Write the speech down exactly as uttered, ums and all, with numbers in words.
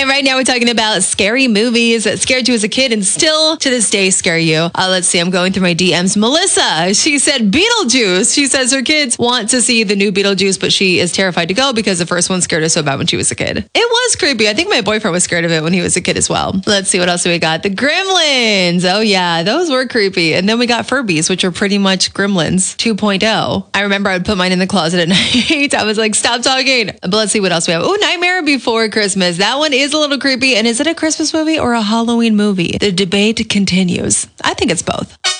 right now we're talking about scary movies that scared you as a kid and still to this day scare you. Uh, let's see, I'm going through my D Ms. Melissa, she said Beetlejuice. She says her kids want to see the new Beetlejuice, but she is terrified to go because the first one scared her so bad when she was a kid. It was creepy. I think my boyfriend was scared of it when he was a kid as well. Let's see, what else do we got? The Gremlins. Oh yeah, those were creepy. And then we got Furbies, which are pretty much Gremlins two point oh. I remember I would put mine in the closet at night. I was like, stop talking. But let's see what else we have. Oh, Nightmare Before Christmas. That one is a little creepy. And is it a Christmas movie or a Halloween movie? The debate continues. I think it's both.